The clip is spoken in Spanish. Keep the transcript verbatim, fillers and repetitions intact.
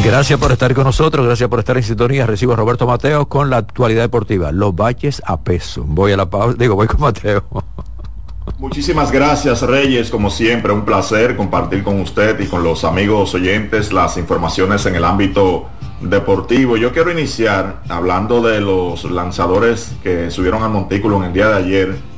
Gracias por estar con nosotros, gracias por estar en sintonía. Recibo a Roberto Mateo con la actualidad deportiva. Los baches a peso. Voy a la pausa, digo, voy con Mateo. Muchísimas gracias, Reyes. Como siempre, un placer compartir con usted y con los amigos oyentes las informaciones en el ámbito deportivo. Yo quiero iniciar hablando de los lanzadores que subieron al montículo en el día de ayer